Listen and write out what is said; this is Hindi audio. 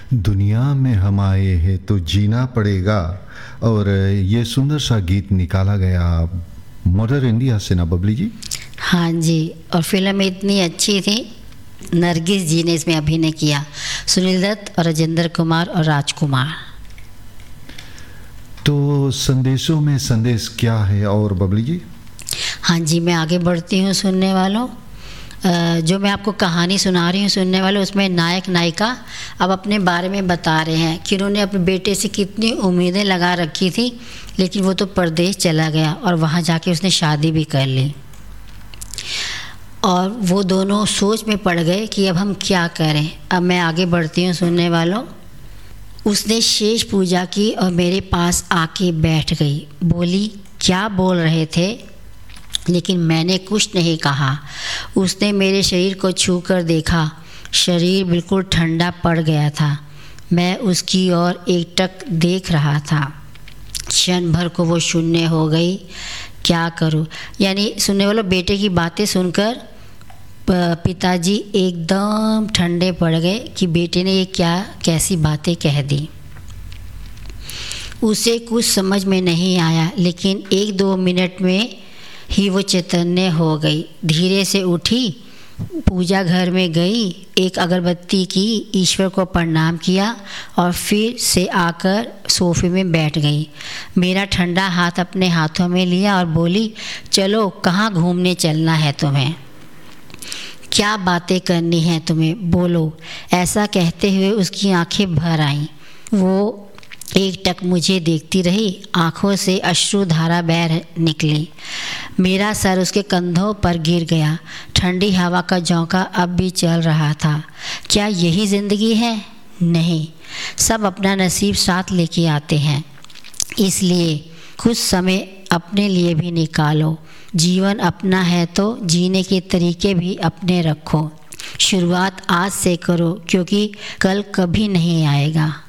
दुनिया में हम आए हैं तो जीना पड़ेगा। और ये सुंदर सा गीत निकाला गया मदर इंडिया से ना बबली जी? हाँ जी, और फिल्म इतनी अच्छी थी। नरगिस जी ने इसमें अभिनय किया, सुनील दत्त और राजेंद्र कुमार और राजकुमार। तो संदेशों में संदेश क्या है और बबली जी? हाँ जी, मैं आगे बढ़ती हूँ सुनने वालों। जो मैं आपको कहानी सुना रही हूँ सुनने वालों, उसमें नायक नायिका अब अपने बारे में बता रहे हैं कि उन्होंने अपने बेटे से कितनी उम्मीदें लगा रखी थी, लेकिन वो तो परदेश चला गया और वहाँ जाके उसने शादी भी कर ली। और वो दोनों सोच में पड़ गए कि अब हम क्या करें। अब मैं आगे बढ़ती हूँ सुनने वालों। उसने शेष पूजा की और मेरे पास आके बैठ गई। बोली, क्या बोल रहे थे? लेकिन मैंने कुछ नहीं कहा। उसने मेरे शरीर को छू कर देखा। शरीर बिल्कुल ठंडा पड़ गया था। मैं उसकी ओर एकटक देख रहा था। क्षण भर को वो शून्य हो गई। क्या करूं? यानी सुनने वालों, बेटे की बातें सुनकर पिताजी एकदम ठंडे पड़ गए कि बेटे ने ये क्या कैसी बातें कह दी। उसे कुछ समझ में नहीं आया, लेकिन 1-2 मिनट में ही वो चैतन्य हो गई। धीरे से उठी, पूजा घर में गई, एक अगरबत्ती की, ईश्वर को प्रणाम किया और फिर से आकर सोफे में बैठ गई। मेरा ठंडा हाथ अपने हाथों में लिया और बोली, चलो, कहाँ घूमने चलना है तुम्हें? क्या बातें करनी है तुम्हें? बोलो। ऐसा कहते हुए उसकी आंखें भर आईं। वो एकटक मुझे देखती रही। आंखों से अश्रुधारा बह निकली। मेरा सर उसके कंधों पर गिर गया। ठंडी हवा का झोंका अब भी चल रहा था। क्या यही ज़िंदगी है? नहीं, सब अपना नसीब साथ लेके आते हैं। इसलिए कुछ समय अपने लिए भी निकालो। जीवन अपना है तो जीने के तरीके भी अपने रखो। शुरुआत आज से करो, क्योंकि कल कभी नहीं आएगा।